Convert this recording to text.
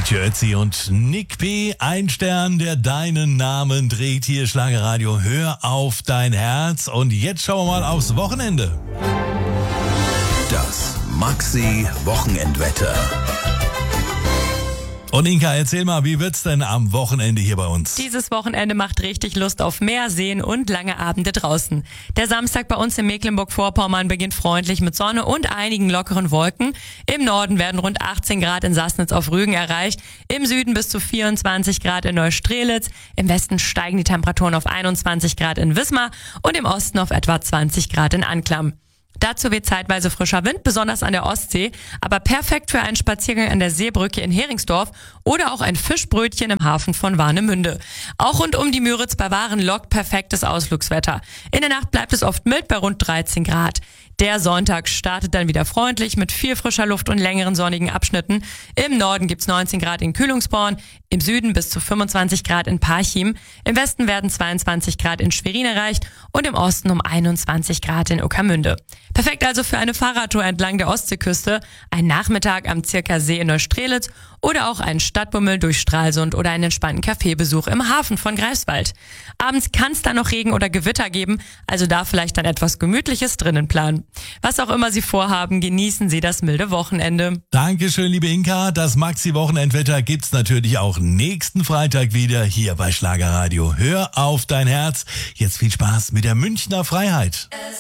DJ Ötzi und Nick P., ein Stern, der deinen Namen trägt. Hier Schlagerradio, hör auf dein Herz. Und jetzt schauen wir mal aufs Wochenende. Das Maxi-Wochenendwetter. Und Inka, erzähl mal, wie wird's denn am Wochenende hier bei uns? Dieses Wochenende macht richtig Lust auf Meer, Seen und lange Abende draußen. Der Samstag bei uns in Mecklenburg-Vorpommern beginnt freundlich mit Sonne und einigen lockeren Wolken. Im Norden werden rund 18 Grad in Sassnitz auf Rügen erreicht, im Süden bis zu 24 Grad in Neustrelitz, im Westen steigen die Temperaturen auf 21 Grad in Wismar und im Osten auf etwa 20 Grad in Anklam. Dazu weht zeitweise frischer Wind, besonders an der Ostsee, aber perfekt für einen Spaziergang an der Seebrücke in Heringsdorf oder auch ein Fischbrötchen im Hafen von Warnemünde. Auch rund um die Müritz bei Waren lockt perfektes Ausflugswetter. In der Nacht bleibt es oft mild bei rund 13 Grad. Der Sonntag startet dann wieder freundlich mit viel frischer Luft und längeren sonnigen Abschnitten. Im Norden gibt's 19 Grad in Kühlungsborn, im Süden bis zu 25 Grad in Parchim, im Westen werden 22 Grad in Schwerin erreicht und im Osten um 21 Grad in Ueckermünde. Perfekt also für eine Fahrradtour entlang der Ostseeküste, ein Nachmittag am Zirkersee in Neustrelitz oder auch einen Stadtbummel durch Stralsund oder einen entspannten Kaffeebesuch im Hafen von Greifswald. Abends kann es dann noch Regen oder Gewitter geben, also da vielleicht dann etwas Gemütliches drinnen planen. Was auch immer Sie vorhaben, genießen Sie das milde Wochenende. Dankeschön, liebe Inka. Das Maxi-Wochenendwetter gibt's natürlich auch nächsten Freitag wieder hier bei Schlagerradio. Hör auf dein Herz. Jetzt viel Spaß mit der Münchner Freiheit.